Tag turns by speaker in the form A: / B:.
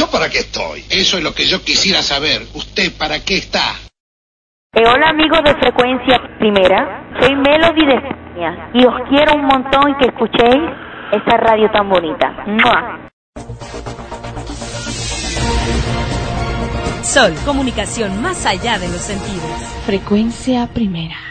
A: ¿Yo para qué estoy? Eso es lo que yo quisiera saber. ¿Usted para qué está?
B: Hola amigos de Frecuencia Primera, soy Melody de España y os quiero un montón que escuchéis esa radio tan bonita. ¡Mua!
C: Sol, comunicación más allá de los sentidos.
D: Frecuencia Primera.